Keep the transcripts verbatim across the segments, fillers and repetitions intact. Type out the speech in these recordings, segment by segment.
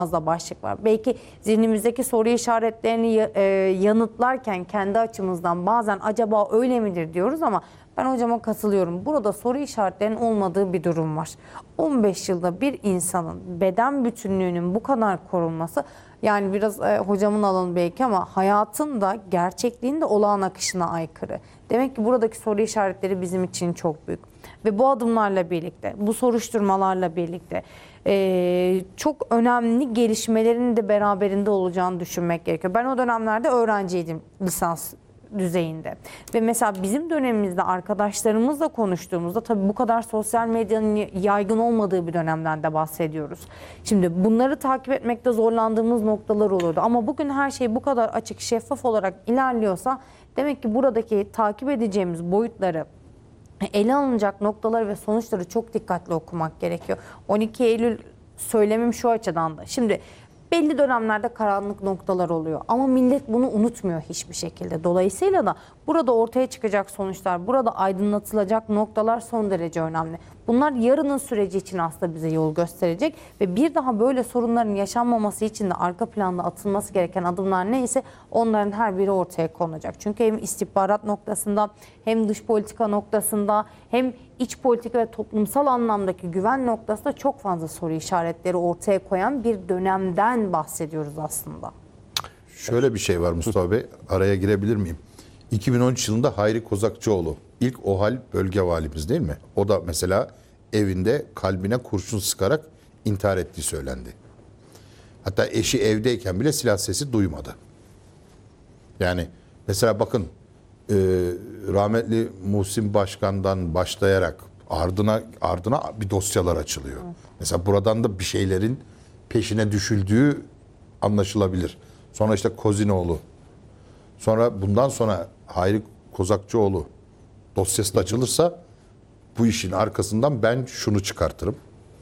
fazla başlık var. Belki zihnimizdeki soru işaretlerini e, yanıtlarken kendi açımızdan bazen acaba öyle midir diyoruz ama ben hocama katılıyorum. Burada soru işaretlerinin olmadığı bir durum var. on beş yılda bir insanın beden bütünlüğünün bu kadar korunması, yani biraz e, hocamın alanı belki ama hayatın da gerçekliğin de olağan akışına aykırı. Demek ki buradaki soru işaretleri bizim için çok büyük. Ve bu adımlarla birlikte, bu soruşturmalarla birlikte e, çok önemli gelişmelerin de beraberinde olacağını düşünmek gerekiyor. Ben o dönemlerde öğrenciydim, lisans düzeyinde. Ve mesela bizim dönemimizde arkadaşlarımızla konuştuğumuzda tabii bu kadar sosyal medyanın yaygın olmadığı bir dönemden de bahsediyoruz. Şimdi bunları takip etmekte zorlandığımız noktalar oluyordu. Ama bugün her şey bu kadar açık, şeffaf olarak ilerliyorsa demek ki buradaki takip edeceğimiz boyutları, ele alınacak noktaları ve sonuçları çok dikkatli okumak gerekiyor. on iki Eylül söylemim şu açıdan da. Şimdi belli dönemlerde karanlık noktalar oluyor ama millet bunu unutmuyor hiçbir şekilde. Dolayısıyla da burada ortaya çıkacak sonuçlar, burada aydınlatılacak noktalar son derece önemli. Bunlar yarının süreci için aslında bize yol gösterecek ve bir daha böyle sorunların yaşanmaması için de arka planda atılması gereken adımlar neyse onların her biri ortaya konulacak. Çünkü hem istihbarat noktasında hem dış politika noktasında hem iç politika ve toplumsal anlamdaki güven noktasında çok fazla soru işaretleri ortaya koyan bir dönemden bahsediyoruz aslında. Şöyle bir şey var Mustafa Bey, araya girebilir miyim? iki bin on üç yılında Hayri Kozakçıoğlu, ilk OHAL bölge valimiz değil mi? O da mesela evinde kalbine kurşun sıkarak intihar ettiği söylendi. Hatta eşi evdeyken bile silah sesi duymadı. Yani mesela bakın e, rahmetli Muhsin Başkan'dan başlayarak ardına ardına bir dosyalar açılıyor. Evet. Mesela buradan da bir şeylerin peşine düşüldüğü anlaşılabilir. Sonra işte Kozinoğlu. Sonra bundan sonra Hayri Kozakçıoğlu dosyası da açılırsa bu işin arkasından ben şunu çıkartırım.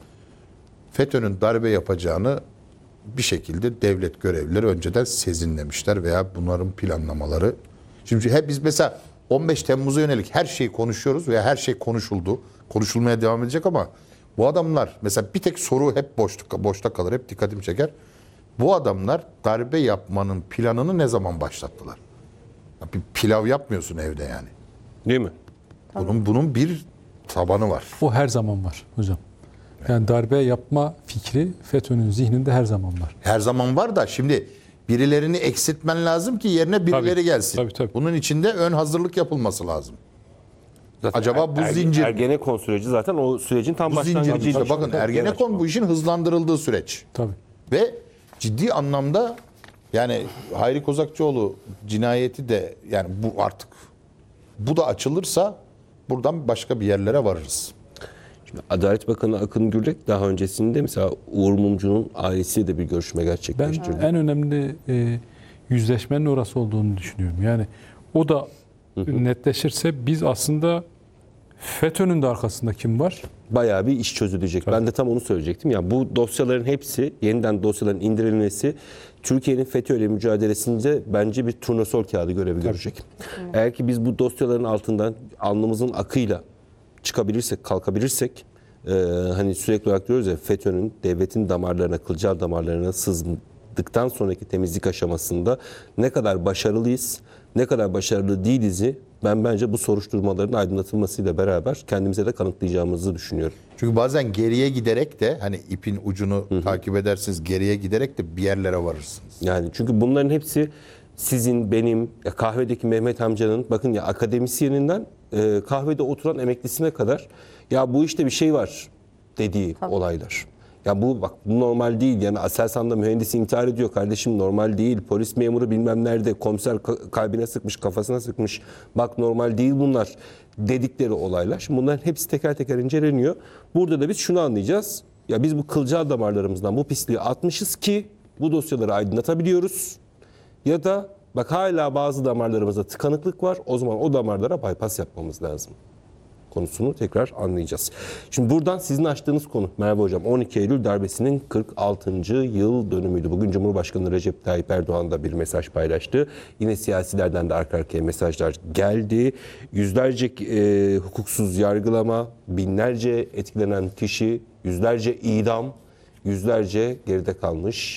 FETÖ'nün darbe yapacağını bir şekilde devlet görevlileri önceden sezinlemişler veya bunların planlamaları. Şimdi hep biz mesela on beş Temmuz'a yönelik her şeyi konuşuyoruz veya her şey konuşuldu. Konuşulmaya devam edecek ama bu adamlar mesela bir tek soru hep boşluk, boşta kalır, hep dikkatimi çeker. Bu adamlar darbe yapmanın planını ne zaman başlattılar? Bir pilav yapmıyorsun evde yani. Değil mi? Bunun bunun bir tabanı var. O her zaman var hocam. Yani darbe yapma fikri FETÖ'nün zihninde her zaman var. Her zaman var da şimdi birilerini eksiltmen lazım ki yerine birileri Tabii, gelsin. tabii, tabii. Bunun içinde ön hazırlık yapılması lazım. Zaten Acaba bu er, zincir... Ergenekon süreci zaten o sürecin tam Bu zincir başlangıcıydı. işte bakın Ergenekon bu işin hızlandırıldığı süreç. Tabii. Ve ciddi anlamda yani Hayri Kozakçıoğlu cinayeti de yani bu artık bu da açılırsa buradan başka bir yerlere varırız. Şimdi Adalet Bakanı Akın Gürlek daha öncesinde mesela Uğur Mumcu'nun ailesiyle de bir görüşme Ben gerçekleştirdi. en önemli e, yüzleşmenin orası olduğunu düşünüyorum. Yani o da hı hı. netleşirse biz aslında FETÖ'nün de arkasında kim var? Bayağı bir iş çözülecek. Tabii. Ben de tam onu söyleyecektim. Ya bu dosyaların hepsi, yeniden dosyaların indirilmesi Türkiye'nin FETÖ ile mücadelesinde bence bir turnusol kağıdı görevi Tabii. görecek. Hı. Eğer ki biz bu dosyaların altından alnımızın akıyla çıkabilirsek, kalkabilirsek, e, hani sürekli olarak diyoruz ya FETÖ'nün devletin damarlarına, kılcal damarlarına sızdıktan sonraki temizlik aşamasında ne kadar başarılıyız, ne kadar başarılı değiliz'i ben bence bu soruşturmaların aydınlatılmasıyla beraber kendimize de kanıtlayacağımızı düşünüyorum. Çünkü bazen geriye giderek de hani ipin ucunu hı hı. takip edersiniz, geriye giderek de bir yerlere varırsınız. Yani çünkü bunların hepsi sizin, benim, ya kahvedeki Mehmet amcanın, bakın ya akademisyeninden e, kahvede oturan emeklisine kadar ya bu işte bir şey var dediği Tabii. olaylar. Ya bu bak bu normal değil. Yani Aselsan'da mühendis intihar ediyor kardeşim, normal değil. Polis memuru bilmem nerede komiser kalbine sıkmış, kafasına sıkmış. Bak normal değil bunlar dedikleri olaylar. Şimdi bunların hepsi teker teker inceleniyor. Burada da biz şunu anlayacağız. Ya biz bu kılcal damarlarımızdan bu pisliği atmışız ki bu dosyaları aydınlatabiliyoruz. Ya da bak hala bazı damarlarımızda tıkanıklık var. O zaman o damarlara bypass yapmamız lazım konusunu tekrar anlayacağız. Şimdi buradan sizin açtığınız konu Merve Hocam on iki Eylül darbesinin kırk altıncı yıl dönümüydü. Bugün Cumhurbaşkanı Recep Tayyip Erdoğan da bir mesaj paylaştı. Yine siyasilerden de arka arkaya mesajlar geldi. Yüzlerce e, hukuksuz yargılama, binlerce etkilenen kişi, yüzlerce idam, yüzlerce geride kalmış